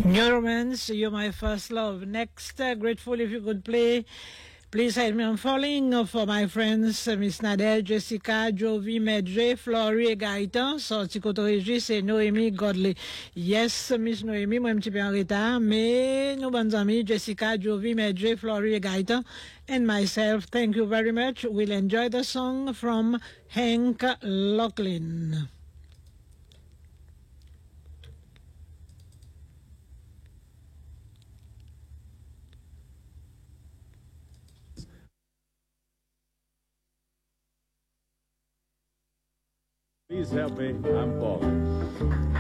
New Romance, you're my first love. Next, grateful if you could play Please Help Me I'm Falling for my friends Miss Nadel, Jessica, Jovi, Medjay, Florie et Gaëtan. Sorti Koto Régis, c'est Noémie Godley. Yes, Miss Noémie, moi un petit peu en retard, mais nos bonnes amies, Jessica, Jovi, Medjay, Florie et Gaëtan, and myself, thank you very much. We'll enjoy the song from Hank Locklin. Please help me, I'm falling.